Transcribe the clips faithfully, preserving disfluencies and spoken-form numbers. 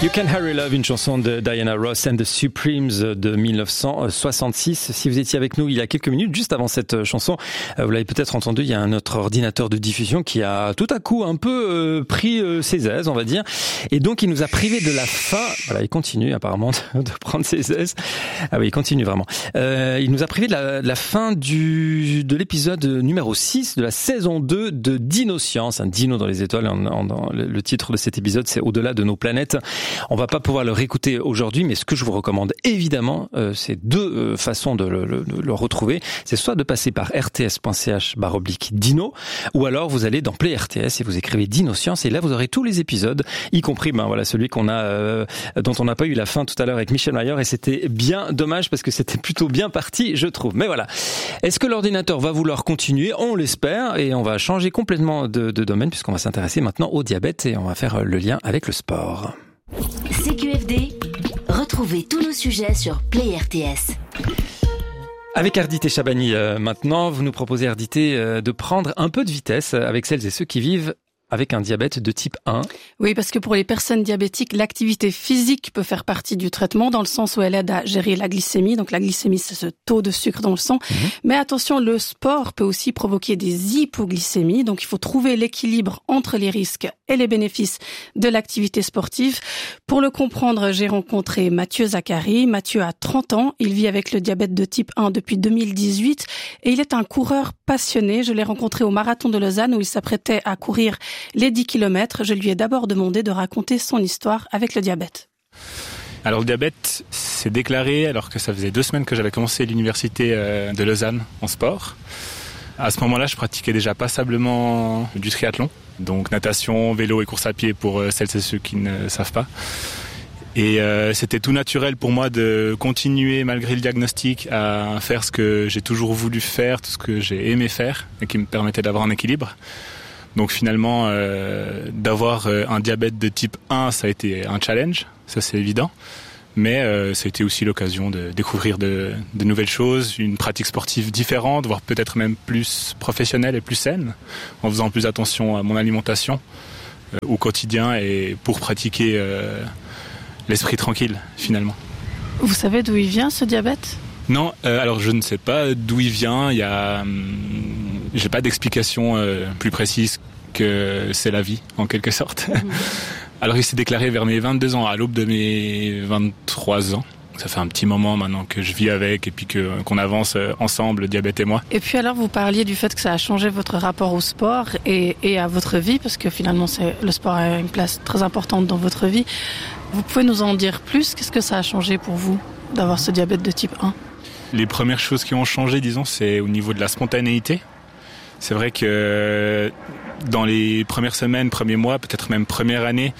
You Can Hurry Love, une chanson de Diana Ross and the Supremes de dix-neuf cent soixante-six. Si vous étiez avec nous il y a quelques minutes, juste avant cette chanson, vous l'avez peut-être entendu, il y a un autre ordinateur de diffusion qui a tout à coup un peu euh, pris euh, ses aises, on va dire. Et donc, il nous a privé de la fin. Voilà, il continue apparemment de, de prendre ses aises. Ah oui, il continue vraiment. Euh, il nous a privé de la, de la fin du, de l'épisode numéro six de la saison deux de Dinoscience. Un dino dans les étoiles. En, en, en, le titre de cet épisode, c'est Au-delà de nos planètes. On va pas pouvoir le réécouter aujourd'hui, mais ce que je vous recommande évidemment, euh, c'est deux euh, façons de le, le, de le retrouver. C'est soit de passer par rts.ch barre oblique dino, ou alors vous allez dans Play R T S et vous écrivez Dinoscience, et là vous aurez tous les épisodes, y compris ben voilà celui qu'on a, euh, dont on n'a pas eu la fin tout à l'heure avec Michel Maillard, et c'était bien dommage parce que c'était plutôt bien parti, je trouve. Mais voilà. Est-ce que l'ordinateur va vouloir continuer? On l'espère, et on va changer complètement de, de domaine puisqu'on va s'intéresser maintenant au diabète et on va faire le lien avec le sport. C Q F D, retrouvez tous nos sujets sur Play R T S. Avec Ardité Chabani, euh, maintenant, vous nous proposez, Ardité, euh, de prendre un peu de vitesse avec celles et ceux qui vivent avec un diabète de type un. Oui, parce que pour les personnes diabétiques, l'activité physique peut faire partie du traitement dans le sens où elle aide à gérer la glycémie. Donc la glycémie, c'est ce taux de sucre dans le sang. Mmh. Mais attention, le sport peut aussi provoquer des hypoglycémies. Donc il faut trouver l'équilibre entre les risques et les bénéfices de l'activité sportive. Pour le comprendre, j'ai rencontré Mathieu Zacharie. Mathieu a trente ans. Il vit avec le diabète de type un depuis deux mille dix-huit et il est un coureur passionné. Je l'ai rencontré au marathon de Lausanne où il s'apprêtait à courir les dix kilomètres. Je lui ai d'abord demandé de raconter son histoire avec le diabète. Alors le diabète s'est déclaré alors que ça faisait deux semaines que j'avais commencé l'université de Lausanne en sport. À ce moment-là, je pratiquais déjà passablement du triathlon, donc natation, vélo et course à pied pour celles et ceux qui ne savent pas. Et euh, c'était tout naturel pour moi de continuer, malgré le diagnostic, à faire ce que j'ai toujours voulu faire, tout ce que j'ai aimé faire et qui me permettait d'avoir un équilibre. Donc finalement, euh, d'avoir un diabète de type un, ça a été un challenge, ça c'est évident. Mais euh, ça a été aussi l'occasion de découvrir de, de nouvelles choses, une pratique sportive différente, voire peut-être même plus professionnelle et plus saine, en faisant plus attention à mon alimentation euh, au quotidien et pour pratiquer euh, l'esprit tranquille finalement. Vous savez d'où il vient ce diabète ? Non, euh, alors je ne sais pas d'où il vient. Il y a, hum, j'ai pas d'explication euh, plus précise que c'est la vie en quelque sorte. Mmh. Alors il s'est déclaré vers mes vingt-deux ans, à l'aube de mes vingt-trois ans. Ça fait un petit moment maintenant que je vis avec et puis que, qu'on avance ensemble, le diabète et moi. Et puis alors vous parliez du fait que ça a changé votre rapport au sport et, et à votre vie, parce que finalement c'est, le sport a une place très importante dans votre vie. Vous pouvez nous en dire plus? Qu'est-ce que ça a changé pour vous d'avoir ce diabète de type un? Les premières choses qui ont changé, disons, c'est au niveau de la spontanéité. C'est vrai que dans les premières semaines, premiers mois, peut-être même première année,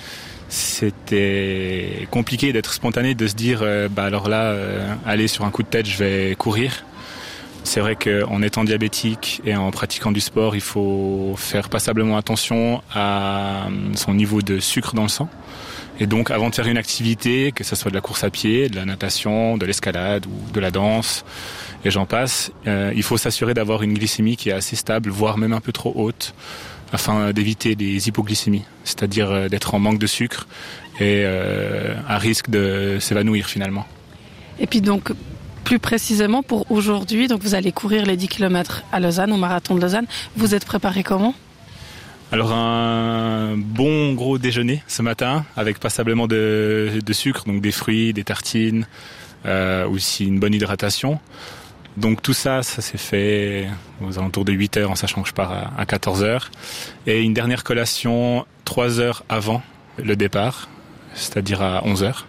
c'était compliqué d'être spontané, de se dire euh, bah alors là, euh, allez sur un coup de tête, je vais courir. C'est vrai qu'en étant diabétique et en pratiquant du sport, il faut faire passablement attention à son niveau de sucre dans le sang. Et donc, avant de faire une activité, que ce soit de la course à pied, de la natation, de l'escalade ou de la danse, et j'en passe, euh, il faut s'assurer d'avoir une glycémie qui est assez stable, voire même un peu trop haute, afin d'éviter les hypoglycémies, c'est-à-dire euh, d'être en manque de sucre et euh, à risque de s'évanouir finalement. Et puis donc, plus précisément pour aujourd'hui, donc vous allez courir les dix kilomètres à Lausanne, au marathon de Lausanne. Vous êtes préparé comment ? Alors un bon gros déjeuner ce matin avec passablement de, de sucre, donc des fruits, des tartines, euh, aussi une bonne hydratation. Donc tout ça, ça s'est fait aux alentours de huit heures en sachant que je pars à, à quatorze heures. Et une dernière collation trois heures avant le départ, c'est-à-dire à onze heures.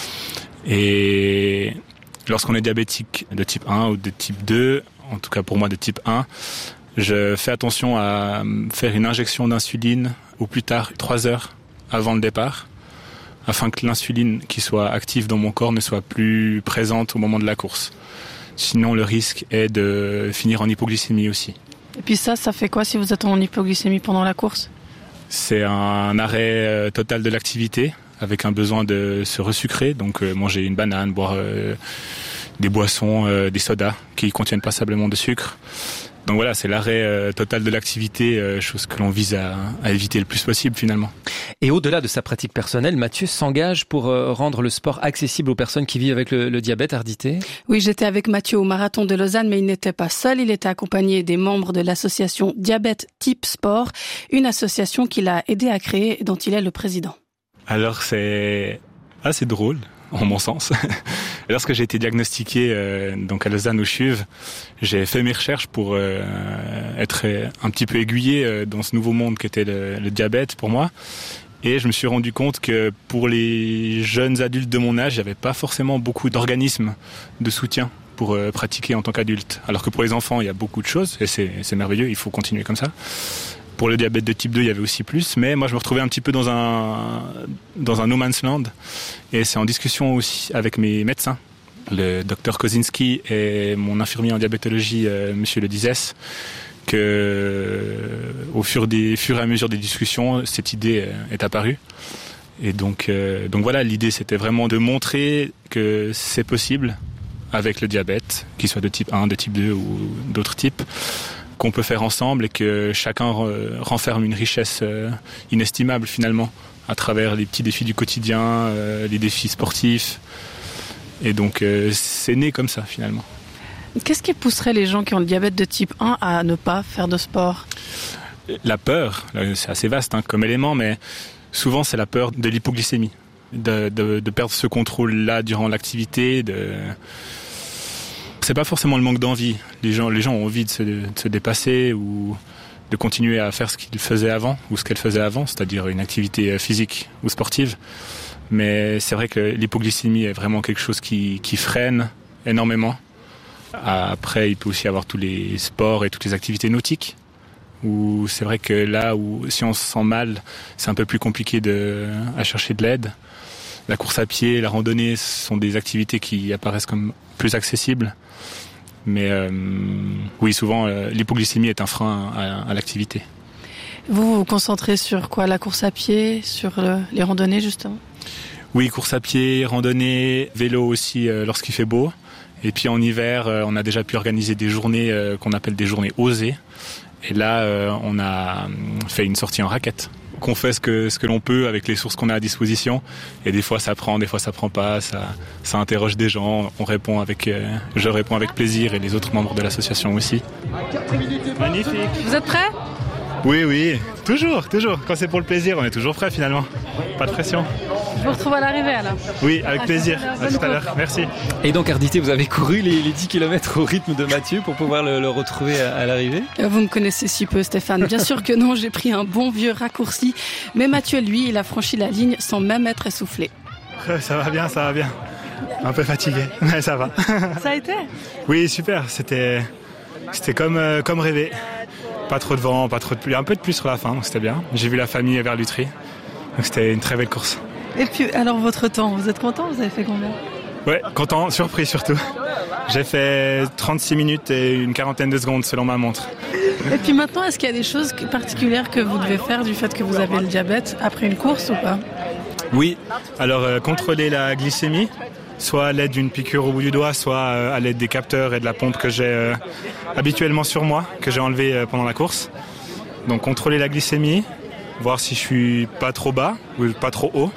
Et lorsqu'on est diabétique de type un ou de type deux, en tout cas pour moi de type un, je fais attention à faire une injection d'insuline au plus tard trois heures avant le départ, afin que l'insuline qui soit active dans mon corps ne soit plus présente au moment de la course. Sinon, le risque est de finir en hypoglycémie aussi. Et puis ça, ça fait quoi si vous êtes en hypoglycémie pendant la course ? C'est un arrêt total de l'activité, avec un besoin de se resucrer, donc manger une banane, boire des boissons, des sodas qui contiennent passablement de sucre. Donc voilà, c'est l'arrêt euh, total de l'activité, euh, chose que l'on vise à, à éviter le plus possible finalement. Et au-delà de sa pratique personnelle, Mathieu s'engage pour euh, rendre le sport accessible aux personnes qui vivent avec le, le diabète, Ardité. Oui, j'étais avec Mathieu au marathon de Lausanne, mais il n'était pas seul. Il était accompagné des membres de l'association Diabète Type Sport, une association qu'il a aidé à créer et dont il est le président. Alors c'est assez drôle, en mon sens. Lorsque j'ai été diagnostiqué euh, donc à Lausanne au C H U V, j'ai fait mes recherches pour euh, être un petit peu aiguillé euh, dans ce nouveau monde qu'était le, le diabète pour moi. Et je me suis rendu compte que pour les jeunes adultes de mon âge, il n'y avait pas forcément beaucoup d'organismes de soutien pour euh, pratiquer en tant qu'adulte. Alors que pour les enfants, il y a beaucoup de choses et c'est, c'est merveilleux, il faut continuer comme ça. Pour le diabète de type deux, il y avait aussi plus, mais moi je me retrouvais un petit peu dans un dans un no man's land, et c'est en discussion aussi avec mes médecins, le docteur Kozinski et mon infirmier en diabétologie, euh, monsieur Le Dizès, que euh, au fur des fur et à mesure des discussions, cette idée euh, est apparue. Et donc euh, donc voilà, l'idée c'était vraiment de montrer que c'est possible avec le diabète, qu'il soit de type un, de type deux ou d'autres types, qu'on peut faire ensemble et que chacun renferme une richesse inestimable finalement à travers les petits défis du quotidien, les défis sportifs. Et donc c'est né comme ça finalement. Qu'est-ce qui pousserait les gens qui ont le diabète de type un à ne pas faire de sport ? La peur, c'est assez vaste hein, comme élément, mais souvent c'est la peur de l'hypoglycémie, de, de, de perdre ce contrôle-là durant l'activité, de... C'est pas forcément le manque d'envie. Les gens, les gens ont envie de se, de se dépasser ou de continuer à faire ce qu'ils faisaient avant ou ce qu'elles faisaient avant, c'est-à-dire une activité physique ou sportive. Mais c'est vrai que l'hypoglycémie est vraiment quelque chose qui, qui freine énormément. Après, il peut aussi y avoir tous les sports et toutes les activités nautiques, où c'est vrai que là où si on se sent mal, c'est un peu plus compliqué de, à chercher de l'aide. La course à pied, la randonnée sont des activités qui apparaissent comme plus accessibles. Mais euh, oui, souvent, euh, l'hypoglycémie est un frein à, à l'activité. Vous vous concentrez sur quoi ? La course à pied, sur le, les randonnées, justement ? Oui, course à pied, randonnée, vélo aussi euh, lorsqu'il fait beau. Et puis en hiver, euh, on a déjà pu organiser des journées euh, qu'on appelle des journées osées. Et là, euh, on a fait une sortie en raquette. Qu'on fait ce que, ce que l'on peut avec les sources qu'on a à disposition. Et des fois ça prend, des fois ça prend pas, ça, ça interroge des gens, on répond avec, euh, je réponds avec plaisir et les autres membres de l'association aussi. Magnifique. Vous êtes prêts ? Oui, oui, toujours, toujours. Quand c'est pour le plaisir, on est toujours prêts finalement. Pas de pression. Je vous retrouve à l'arrivée alors. Oui, avec à plaisir. Tout à, à tout à l'heure. Merci. Et donc Ardité, vous avez couru les, les dix kilomètres au rythme de Mathieu pour pouvoir le, le retrouver à, à l'arrivée ? Vous me connaissez si peu, Stéphane. Bien sûr que non, j'ai pris un bon vieux raccourci. Mais Mathieu, lui, il a franchi la ligne sans même être essoufflé. Ça va bien, ça va bien. Un peu fatigué, mais ça va. Ça a été ? Oui, super. C'était, c'était comme, euh, comme rêvé. Pas trop de vent, pas trop de pluie. Un peu de pluie sur la fin, donc c'était bien. J'ai vu la famille vers Lutry. Donc c'était une très belle course. Et puis, alors votre temps, vous êtes content ? Vous avez fait combien ? Ouais, content, surpris surtout. J'ai fait trente-six minutes et une quarantaine de secondes selon ma montre. Et puis maintenant, est-ce qu'il y a des choses particulières que vous devez faire du fait que vous avez le diabète après une course ou pas ? Oui, alors euh, contrôler la glycémie, soit à l'aide d'une piqûre au bout du doigt, soit euh, à l'aide des capteurs et de la pompe que j'ai euh, habituellement sur moi, que j'ai enlevé euh, pendant la course. Donc contrôler la glycémie, voir si je suis pas trop bas ou pas trop haut.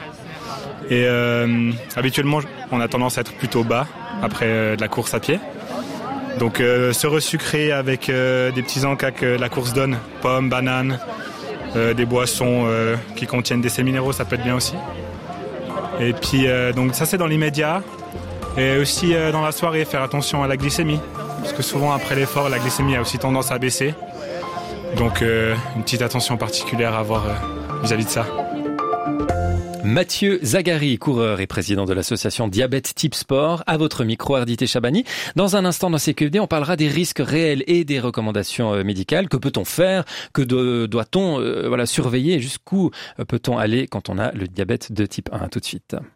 Et euh, habituellement, on a tendance à être plutôt bas après euh, de la course à pied. Donc euh, se resucrer avec euh, des petits encas que la course donne, pommes, bananes, euh, des boissons euh, qui contiennent des sels minéraux, ça peut être bien aussi. Et puis euh, donc ça c'est dans l'immédiat. Et aussi euh, dans la soirée, faire attention à la glycémie. Parce que souvent après l'effort, la glycémie a aussi tendance à baisser. Donc euh, une petite attention particulière à avoir euh, vis-à-vis de ça. Mathieu Zagari, coureur et président de l'association Diabète Type Sport, à votre micro, Ardité Chabani. Dans un instant, dans C Q F D, on parlera des risques réels et des recommandations médicales. Que peut-on faire ? Que de, doit-on euh, voilà, surveiller ? Jusqu'où peut-on aller quand on a le diabète de type un ? Tout de suite.